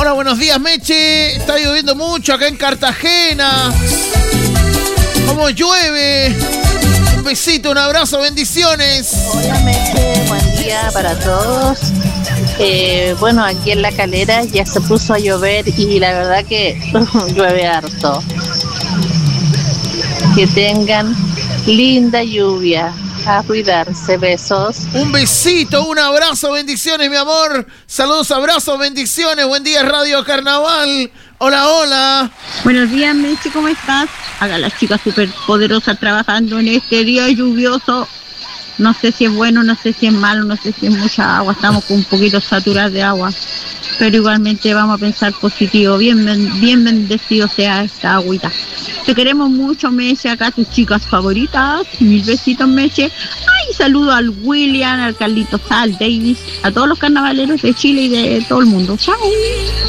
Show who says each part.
Speaker 1: Hola, buenos días, Meche. Está lloviendo mucho acá en Cartagena. ¿Cómo llueve? Un besito, un abrazo, bendiciones.
Speaker 2: Hola, Meche, buen día para todos. Bueno, aquí en La Calera ya se puso a llover y la verdad que llueve harto. Que tengan linda lluvia. A cuidarse, besos.
Speaker 1: Un besito, un abrazo, bendiciones, mi amor. Saludos, abrazos, bendiciones. Buen día, Radio Carnaval. Hola, hola.
Speaker 3: Buenos días, Meche, ¿cómo estás? Acá las chicas súper poderosas trabajando en este día lluvioso. No sé si es bueno, no sé si es malo, no sé si es mucha agua. Estamos un poquito saturados de agua. Pero igualmente vamos a pensar positivo. Bien bendecido sea esta agüita. Te queremos mucho, Meche, acá tus chicas favoritas. Mil besitos, Meche. Ay, saludo al William, al Carlitos, al Davis, a todos los carnavaleros de Chile y de todo el mundo. Chao.